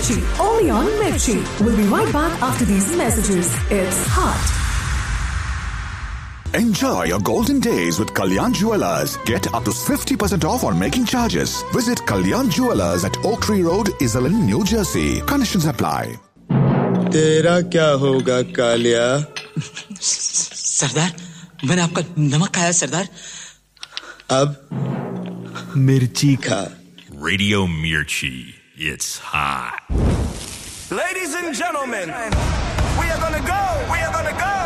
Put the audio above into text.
Mirchi. Only on Mirchi. We'll be right back after these messages. It's hot. Enjoy your golden days with Kalyan Jewellers. Get up to 50% off on making charges. Visit Kalyan Jewellers at Oak Tree Road, Iselin, New Jersey. Conditions apply. तेरा क्या होगा कालिया? सरदार, मैंने आपका नमक खाया सरदार. अब मिर्ची खा. Radio Mirchi. It's hot. Ladies and gentlemen, we are gonna go.